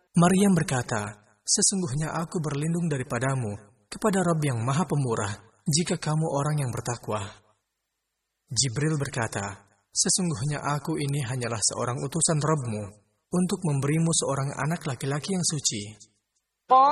Maryam berkata, "Sesungguhnya aku berlindung daripadamu kepada Rabb yang Maha Pemurah, jika kamu orang yang bertakwa." Jibril berkata, "Sesungguhnya aku ini hanyalah seorang utusan Rabb-mu untuk memberimu seorang anak laki-laki yang suci."